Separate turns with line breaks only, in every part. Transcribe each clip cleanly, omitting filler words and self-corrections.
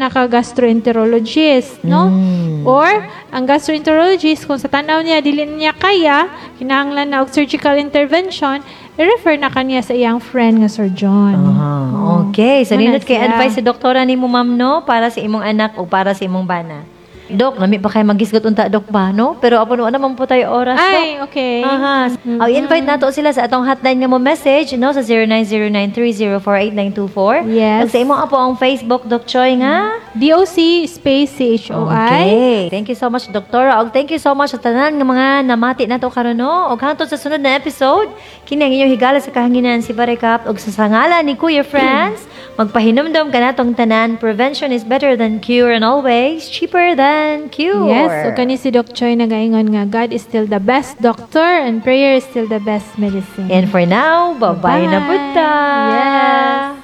pinaka-gastroenterologist, no? Or, ang gastroenterologist, kung sa tanaw niya, dili niya kaya, kinahanglan na og surgical intervention, i-refer na kaniya sa iyang friend nga surgeon.
Okay. So,
Muna
nindot kay
siya.
advice si doktora ni mo, ma'am, no? Para sa imong anak o para sa imong bana. Dok, nami pa kayo magisgot unta, Dok ba, no? Pero apo naman po tayo oras, Dok.
Ay, okay.
I-invite nato sila sa atong hotline nga mo message, no? Sa 0909304894.
Yes.
Ug sa imong apo ang Facebook, Doc Choi, nga?
DOC space CHOI.
Okay. Thank you so much, Doktora. Og thank you so much sa tanan nga mga namati nato karon, no? Og hangtod sa sunod na episode, kini ang inyong higala sa kahanginan si Barekap og sa sangalan ni Kuya Franz, magpahinumdom ka natong tanan. Prevention is better than cure and always cheaper than cure.
Yes, so kani si Doc Choi nagaingon nga God is still the best doctor and prayer is still the best medicine.
And for now, bye-bye na punta.
Yes.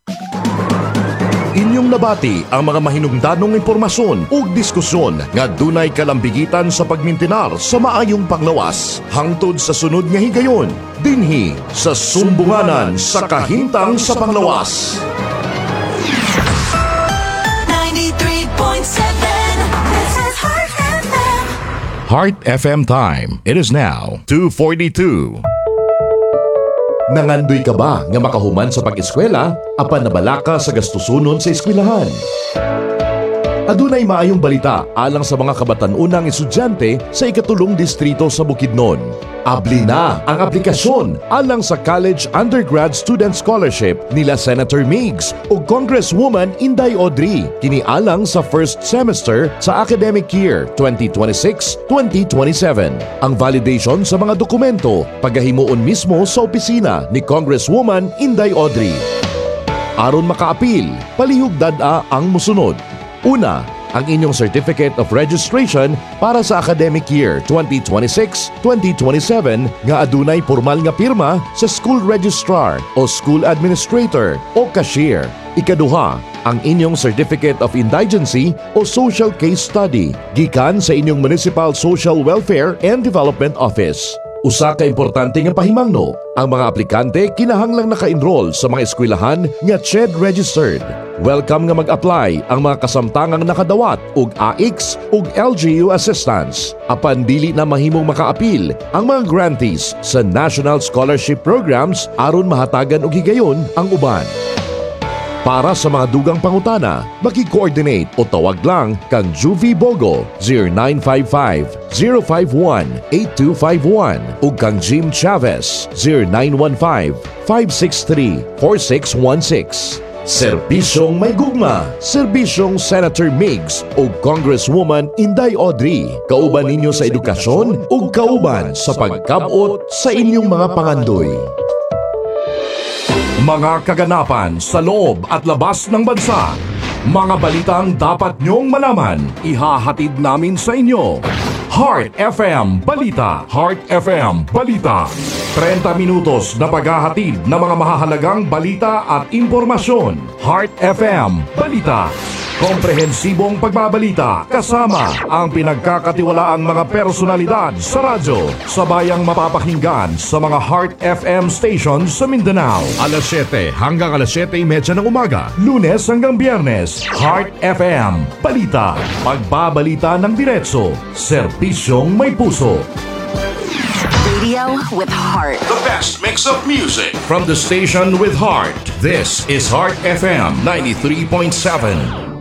Inyong nabati ang mga mahinungdanong impormasyon ug diskusyon nga dunay kalambigitan sa pagmintinar sa maayong panglawas hangtod sa sunod nga higayon dinhi sa sumbunganan sa kahintang sa panglawas.
93.7 This is Heart FM.
Heart FM time. It is now 2:42. Nangandoy ka ba nga makahuman sa pag-eskwela apan nabala ka sa gastusunon sa eskwelahan? Adunay maayong balita alang sa mga kabatan-unang estudyante sa ikatulong distrito sa Bukidnon. Abli na ang aplikasyon alang sa College Undergrad Student Scholarship nila Senator Migs o Congresswoman Inday Audrey kini alang sa first semester sa academic year 2026-2027. Ang validation sa mga dokumento pagahimuon mismo sa opisina ni Congresswoman Inday Audrey. Aron makaapil, palihog dad-a ang musunod. Una, ang inyong Certificate of Registration para sa academic year 2026-2027 nga adunay formal nga pirma sa School Registrar o School Administrator o Cashier. Ikaduha, ang inyong Certificate of Indigency o Social Case Study gikan sa inyong Municipal Social Welfare and Development Office. Usa ka importante nga pahimangno, ang mga aplikante kinahanglang naka-enroll sa mga eskwelahan nga CHED registered. Welcome nga mag-apply ang mga kasamtangang nakadawat ug AIX ug LGU assistance. Apan dili na mahimong makaapil ang mga grantees sa National Scholarship Programs aron mahatagan og higayon ang uban. Para sa mga dugang pangutana, maki-coordinate o tawag lang kang Juvie Bogo 0955-051-8251 ug kang Jim Chavez 0915-563-4616. Serbisyong may gugma, Serbisyong Senator Migs o Congresswoman Inday Audrey. Kauban ninyo sa edukasyon ug kauban sa pagkabot sa inyong mga pangandoy. Mga kaganapan sa loob at labas ng bansa. Mga balitang dapat nyong malaman, ihahatid namin sa inyo. Heart FM Balita. Heart FM Balita. 30 minutos na paghahatid ng mga mahahalagang balita at impormasyon. Heart FM Balita. Komprehensibong pagbabalita kasama ang pinagkakatiwalaang mga personalidad sa radyo. Sabayang mapapakinggan sa mga Heart FM stations sa Mindanao. Alas 7 hanggang alas 7:30 ng umaga. Lunes hanggang Biyernes. Heart FM Balita. Pagbabalita ng diretso. Serbisyong may puso.
Radio with heart.
The best mix of music from the station with heart. This is Heart FM 93.7.